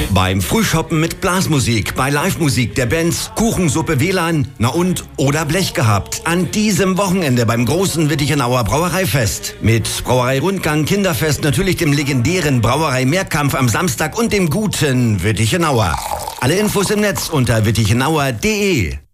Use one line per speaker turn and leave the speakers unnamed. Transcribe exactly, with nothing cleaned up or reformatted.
Beim Frühshoppen mit Blasmusik, bei Live-Musik der Bands Kuchensuppe W L A N, na und oder Blech gehabt. An diesem Wochenende beim großen Wittichenauer Brauereifest. Mit Brauerei-Rundgang, Kinderfest, natürlich dem legendären Brauerei-Mehrkampf am Samstag und dem guten Wittichenauer. Alle Infos im Netz unter wittichenauer punkt de.